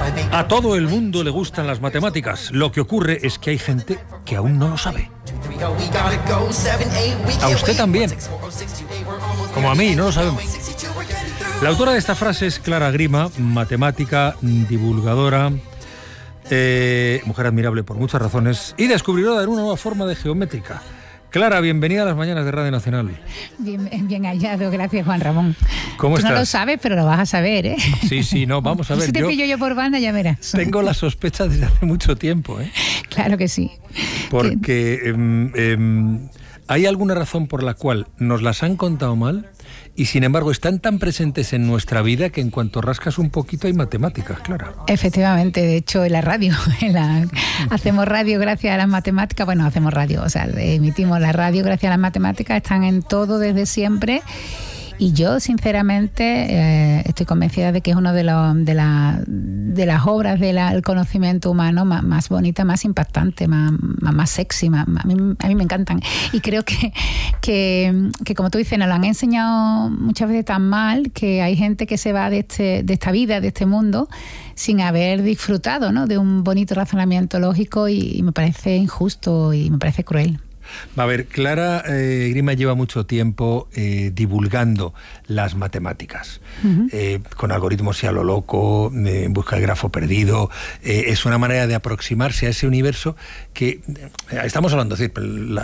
A todo el mundo le gustan las matemáticas. Lo que ocurre es que hay gente que aún no lo sabe. A usted también. Como a mí, no lo sabemos. La autora de esta frase es Clara Grima, matemática, divulgadora, mujer admirable por muchas razones y descubridora de una nueva forma de geométrica. Clara, bienvenida a las mañanas de Radio Nacional. Bien hallado, gracias Juan Ramón. ¿Cómo estás? Tú no lo sabes, pero lo vas a saber, ¿eh? Sí, no, vamos a ver. Si te pillo yo por banda, ya verás. Tengo la sospecha desde hace mucho tiempo, ¿eh? Claro que sí. Porque hay alguna razón por la cual nos las han contado mal y sin embargo están tan presentes en nuestra vida que en cuanto rascas un poquito hay matemáticas, Clara. Efectivamente, de hecho en la radio, hacemos radio gracias a las matemáticas, bueno, hacemos radio, o sea, emitimos la radio gracias a las matemáticas, están en todo desde siempre. Y yo, sinceramente, estoy convencida de que es una de las obras del conocimiento humano más bonita, más impactante, más sexy. A mí me encantan. Y creo que, como tú dices, nos lo han enseñado muchas veces tan mal que hay gente que se va de esta vida, de este mundo, sin haber disfrutado, ¿no?, de un bonito razonamiento lógico y me parece injusto y me parece cruel. A ver, Clara Grima lleva mucho tiempo divulgando las matemáticas, con algoritmos y a lo loco, en busca del grafo perdido. Es una manera de aproximarse a ese universo que estamos hablando, es decir,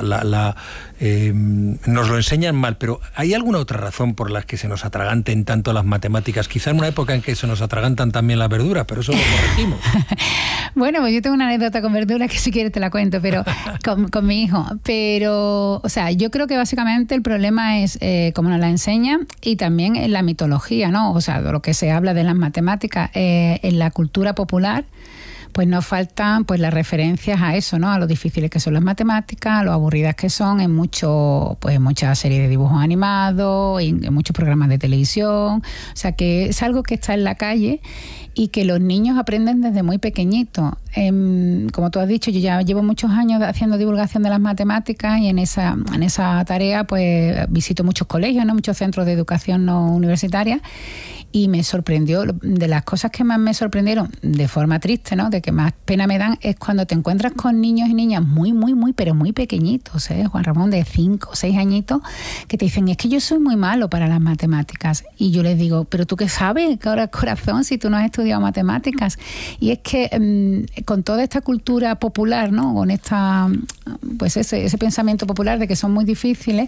nos lo enseñan mal, pero ¿hay alguna otra razón por la que se nos atraganten tanto las matemáticas? Quizá en una época en que se nos atragantan también las verduras, pero eso lo corregimos. Bueno, pues yo tengo una anécdota con verduras que si quieres te la cuento, pero con mi hijo. Pero, o sea, yo creo que básicamente el problema es cómo nos la enseñan y también en la mitología, ¿no? O sea, de lo que se habla de las matemáticas en la cultura popular, pues nos faltan pues las referencias a eso, ¿no? A lo difíciles que son las matemáticas, a lo aburridas que son en muchas series de dibujos animados, en muchos programas de televisión. O sea, que es algo que está en la calle y que los niños aprenden desde muy pequeñitos. Como tú has dicho, yo ya llevo muchos años haciendo divulgación de las matemáticas y en esa tarea pues visito muchos colegios, ¿no?, muchos centros de educación no universitaria, y me sorprendió, de las cosas que más me sorprendieron, de forma triste, ¿no?, de que más pena me dan, es cuando te encuentras con niños y niñas muy, pero muy pequeñitos, Juan Ramón, de 5 o 6 añitos, que te dicen, es que yo soy muy malo para las matemáticas. Y yo les digo, pero ¿tú qué sabes, corazón, si tú no has estudiado matemáticas? Y es que con toda esta cultura popular, ¿no?, con pues ese pensamiento popular de que son muy difíciles,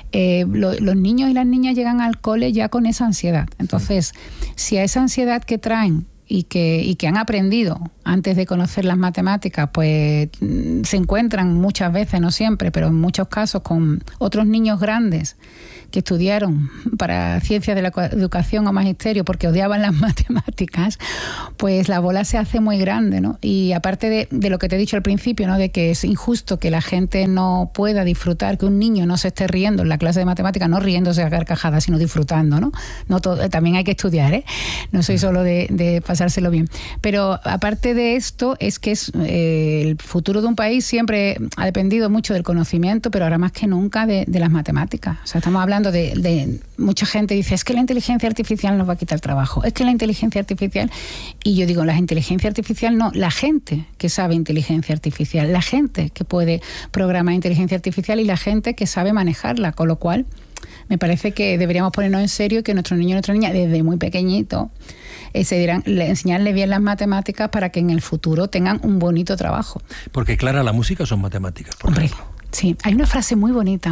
los niños y las niñas llegan al cole ya con esa ansiedad. Entonces, si a esa ansiedad que traen y que han aprendido antes de conocer las matemáticas, pues se encuentran muchas veces, no siempre, pero en muchos casos con otros niños grandes que estudiaron para ciencias de la educación o magisterio porque odiaban las matemáticas, pues la bola se hace muy grande, ¿no? Y aparte de lo que te he dicho al principio, ¿no?, de que es injusto que la gente no pueda disfrutar, que un niño no se esté riendo en la clase de matemáticas, no riéndose a carcajadas, sino disfrutando, ¿no? También hay que estudiar, ¿eh? No soy solo de pasárselo bien. Pero aparte de esto, es que el futuro de un país siempre ha dependido mucho del conocimiento, pero ahora más que nunca de las matemáticas. O sea, estamos hablando de mucha gente dice, es que la inteligencia artificial nos va a quitar el trabajo, es que la inteligencia artificial, y yo digo, la inteligencia artificial no, la gente que sabe inteligencia artificial, la gente que puede programar inteligencia artificial y la gente que sabe manejarla, con lo cual me parece que deberíamos ponernos en serio que nuestros niños y nuestras niñas desde muy pequeñitos enseñarles bien las matemáticas para que en el futuro tengan un bonito trabajo. Porque, Clara, la música son matemáticas, por ejemplo. Sí, hay una frase muy bonita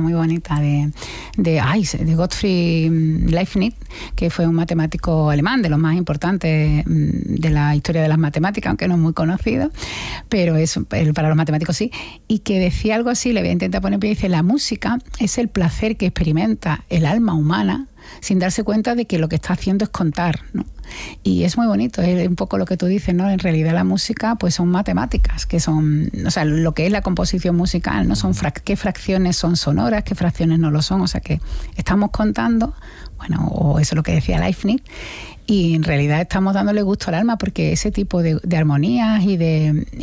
de Gottfried Leibniz, que fue un matemático alemán, de los más importantes de la historia de las matemáticas, aunque no es muy conocido, pero para los matemáticos sí, y que decía algo así, le voy a intentar poner pie, dice, la música es el placer que experimenta el alma humana sin darse cuenta de que lo que está haciendo es contar, ¿no? Y es muy bonito, es un poco lo que tú dices, ¿no? En realidad la música pues son matemáticas, que son, o sea, lo que es la composición musical, ¿no? Son qué fracciones son sonoras, qué fracciones no lo son, o sea que estamos contando, bueno, o eso es lo que decía Leibniz, y en realidad estamos dándole gusto al alma porque ese tipo de armonías y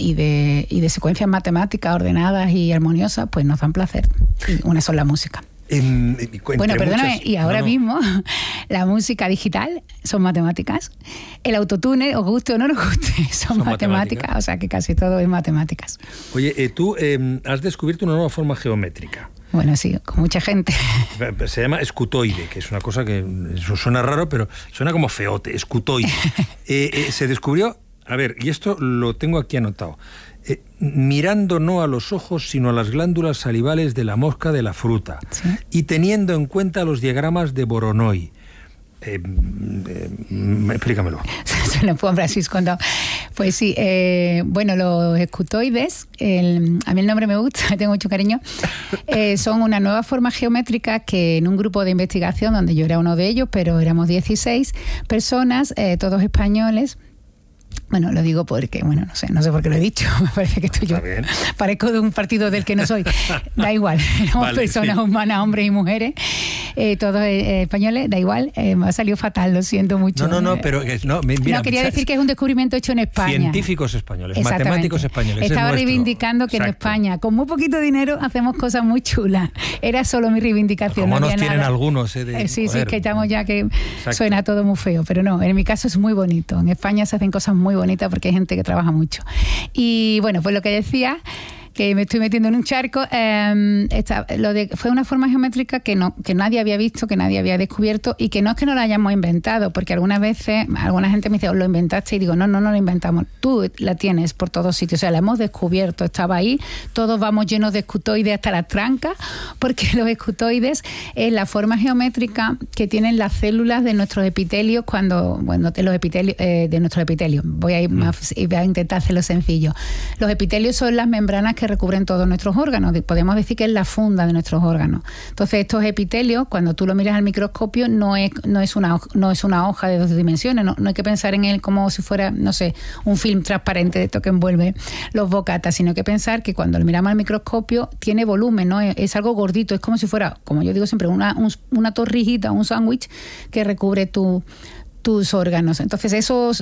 de secuencias matemáticas ordenadas y armoniosas pues nos dan placer, y una son la música. Bueno, perdóname, y ahora mismo la música digital son matemáticas, el autotune, os guste o no nos guste, son matemáticas, o sea que casi todo es matemáticas. Oye, tú has descubierto una nueva forma geométrica. Bueno, sí, con mucha gente. Se llama escutoide, que es una cosa que suena raro, pero suena como feote, escutoide. Se descubrió, a ver, y esto lo tengo aquí anotado, mirando no a los ojos, sino a las glándulas salivales de la mosca de la fruta, ¿sí? Y teniendo en cuenta los diagramas de Voronoi. Explícamelo. Suena Juan Francisco. Pues sí, bueno, los escutoides, a mí el nombre me gusta, tengo mucho cariño, son una nueva forma geométrica que en un grupo de investigación, donde yo era uno de ellos, pero éramos 16 personas, todos españoles. Bueno, lo digo porque, bueno, no sé por qué lo he dicho, me parece que estoy yo, parezco de un partido del que no soy, da igual, éramos personas humanas, hombres y mujeres, todos españoles, da igual, me ha salido fatal, lo siento mucho. No, pero mira, no, quería decir que es un descubrimiento hecho en España. Científicos españoles, matemáticos españoles. Estaba reivindicando que en España, con muy poquito dinero, hacemos cosas muy chulas. Era solo mi reivindicación. Como no nos tienen nada. Algunos. Sí, es que estamos ya que suena todo muy feo, pero no, en mi caso es muy bonito. En España se hacen cosas muy bonitas porque hay gente que trabaja mucho. Y bueno, pues lo que decía, que me estoy metiendo en un charco, fue una forma geométrica que nadie había visto, que nadie había descubierto, y que no es que no la hayamos inventado, porque algunas veces alguna gente me dice, ¿os lo inventaste? Y digo, no lo inventamos, tú la tienes por todos sitios, o sea, la hemos descubierto, estaba ahí, todos vamos llenos de escutoides hasta las trancas, porque los escutoides es la forma geométrica que tienen las células de nuestros epitelios los epitelios de nuestros epitelios. Voy a ir más y voy a intentar hacerlo sencillo. Los epitelios son las membranas que recubren todos nuestros órganos. Podemos decir que es la funda de nuestros órganos. Entonces, estos epitelios, cuando tú lo miras al microscopio, no es una hoja de 2 dimensiones. No hay que pensar en él como si fuera, no sé, un film transparente de esto que envuelve los bocatas, sino que pensar que cuando lo miramos al microscopio tiene volumen, ¿no? Es algo gordito, es como si fuera, como yo digo siempre, una torrijita, un sándwich que recubre tus órganos. Entonces,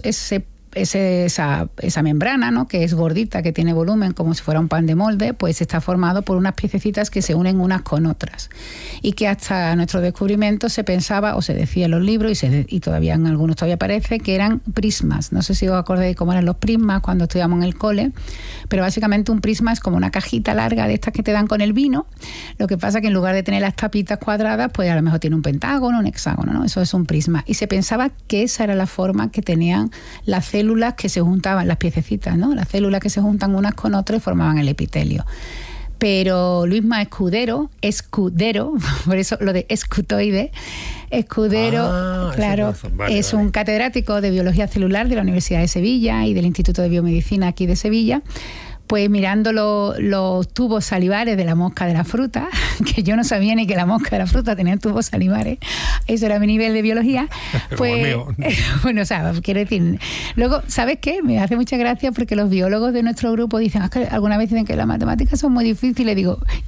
esa membrana, ¿no?, que es gordita, que tiene volumen como si fuera un pan de molde, pues está formado por unas piececitas que se unen unas con otras, y que hasta nuestro descubrimiento se pensaba, o se decía en los libros, y todavía en algunos todavía parece, que eran prismas. No sé si os acordáis cómo eran los prismas cuando estudiamos en el cole, pero básicamente un prisma es como una cajita larga de estas que te dan con el vino. Lo que pasa que en lugar de tener las tapitas cuadradas, pues a lo mejor tiene un pentágono, un hexágono, ¿no? Eso es un prisma, y se pensaba que esa era la forma que tenían las células que se juntaban, las piececitas, ¿no? Las células que se juntan unas con otras y formaban el epitelio. Pero Luisma Escudero, por eso lo de escutoide, claro, es un catedrático de biología celular de la Universidad de Sevilla y del Instituto de Biomedicina aquí de Sevilla. Pues mirando los tubos salivares de la mosca de la fruta, que yo no sabía ni que la mosca de la fruta tenía tubos salivares, eso era mi nivel de biología, pues, bueno, o sea, quiero decir, luego, ¿sabes qué? Me hace mucha gracia porque los biólogos de nuestro grupo dicen, que alguna vez dicen que las matemáticas son muy difíciles, digo,